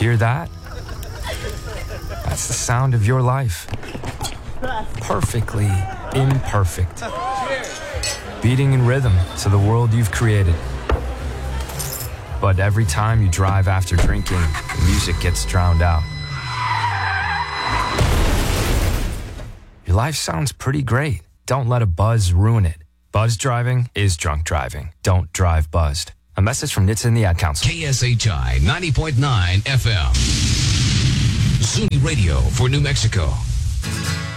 Hear that? That's the sound of your life. Perfectly imperfect. Beating in rhythm to the world you've created. But every time you drive after drinking, the music gets drowned out. Your life sounds pretty great. Don't let a buzz ruin it. Buzz driving is drunk driving. Don't drive buzzed. A message from NHTSA and the Ad Council. KSHI 90.9 FM. Zuni Radio for New Mexico.